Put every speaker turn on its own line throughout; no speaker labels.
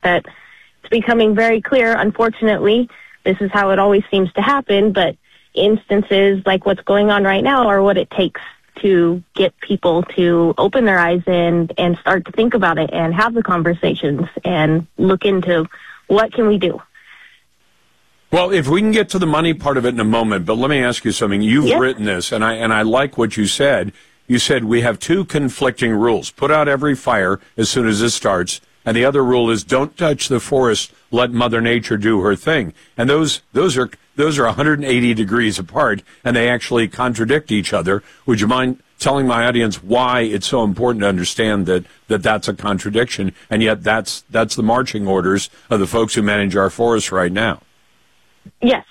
that it's becoming very clear, unfortunately, this is how it always seems to happen, but instances like what's going on right now are what it takes to get people to open their eyes and start to think about it and have the conversations and look into what can we do.
Well, if we can get to the money part of it in a moment, but let me ask you something. You've written this, and I like what you said. You said we have two conflicting rules. Put out every fire as soon as it starts, and the other rule is don't touch the forest, let Mother Nature do her thing. And those are 180 degrees apart, and they actually contradict each other. Would you mind telling my audience why it's so important to understand that that's a contradiction, and yet that's the marching orders of the folks who manage our forests right now?
Yes.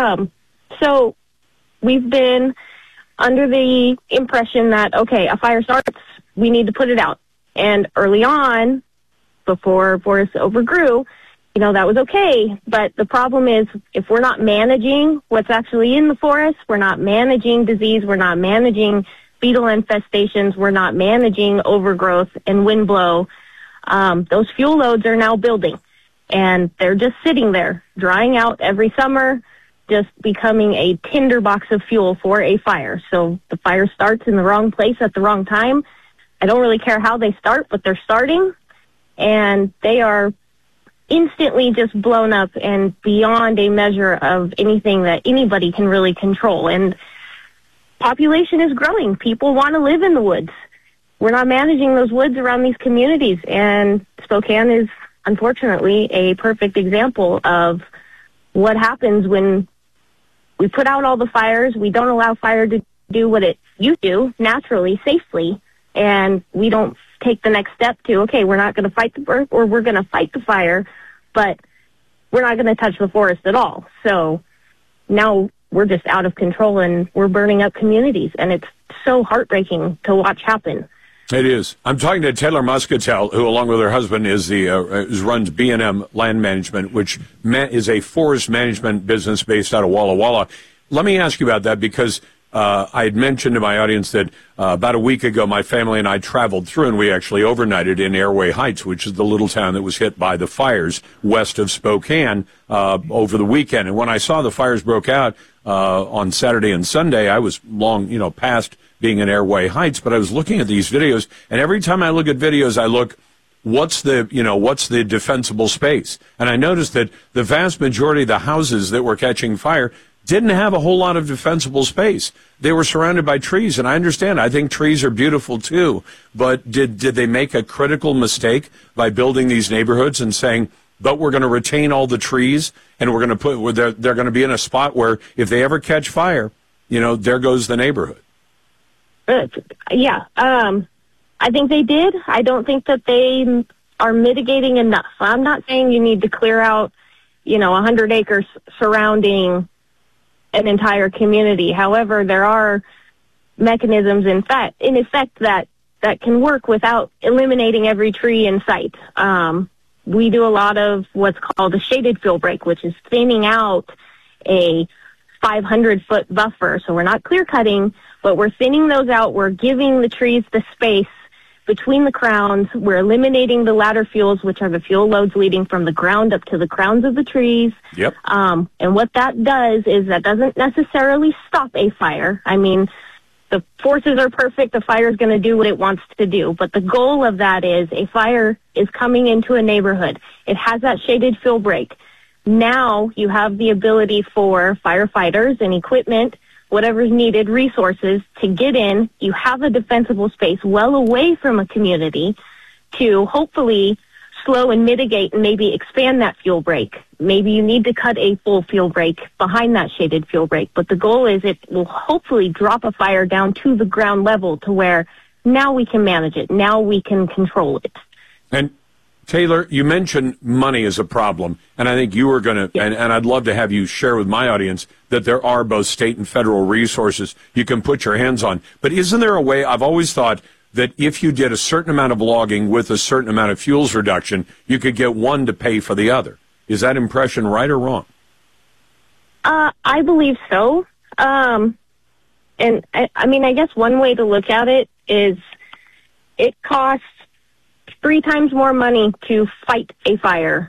So we've been under the impression that, okay, a fire starts, we need to put it out. And early on, before forests overgrew, that was okay. But the problem is if we're not managing what's actually in the forest, we're not managing disease, we're not managing beetle infestations, we're not managing overgrowth and wind blow, those fuel loads are now building. And they're just sitting there, drying out every summer, just becoming a tinderbox of fuel for a fire. So the fire starts in the wrong place at the wrong time. I don't really care how they start, but they're starting, and they are instantly just blown up and beyond a measure of anything that anybody can really control. And population is growing. People want to live in the woods. We're not managing those woods around these communities, and Spokane is unfortunately a perfect example of what happens when we put out all the fires, we don't allow fire to do what it used to naturally, safely, and we don't take the next step to, okay, we're not going to fight the birth, or we're going to fight the fire, but we're not going to touch the forest at all. So now we're just out of control and we're burning up communities, and it's so heartbreaking to watch happen.
It is. I'm talking to Taylor Muscatel, who, along with her husband, runs B&M Land Management, which is a forest management business based out of Walla Walla. Let me ask you about that, because I had mentioned to my audience that about a week ago, my family and I traveled through, and we actually overnighted in Airway Heights, which is the little town that was hit by the fires west of Spokane over the weekend. And when I saw the fires broke out on Saturday and Sunday, I was long, past being in Airway Heights, but I was looking at these videos, and every time I look at videos, I look, what's the defensible space? And I noticed that the vast majority of the houses that were catching fire didn't have a whole lot of defensible space. They were surrounded by trees, and I understand. I think trees are beautiful too, but did they make a critical mistake by building these neighborhoods and saying, but we're going to retain all the trees, and we're going to they're going to be in a spot where if they ever catch fire, there goes the neighborhood?
Yeah, I think they did. I don't think that they are mitigating enough. I'm not saying you need to clear out, 100 acres surrounding an entire community. However, there are mechanisms in effect that can work without eliminating every tree in sight. We do a lot of what's called a shaded fuel break, which is thinning out a 500-foot buffer. So we're not clear cutting, but we're thinning those out. We're giving the trees the space between the crowns. We're eliminating the ladder fuels, which are the fuel loads leading from the ground up to the crowns of the trees.
Yep.
And what that does is that doesn't necessarily stop a fire. I mean, the forces are perfect. The fire is going to do what it wants to do. But the goal of that is a fire is coming into a neighborhood. It has that shaded fuel break. Now you have the ability for firefighters and equipment, whatever's needed, resources to get in. You have a defensible space well away from a community to hopefully slow and mitigate and maybe expand that fuel break. Maybe you need to cut a full fuel break behind that shaded fuel break. But the goal is it will hopefully drop a fire down to the ground level to where now we can manage it. Now we can control it.
And Taylor, you mentioned money as a problem, and I think you were going to, and I'd love to have you share with my audience that there are both state and federal resources you can put your hands on. But isn't there a way, I've always thought that if you did a certain amount of logging with a certain amount of fuels reduction, you could get one to pay for the other. Is that impression right or wrong?
I believe so. And I guess one way to look at it is it costs 3 times more money to fight a fire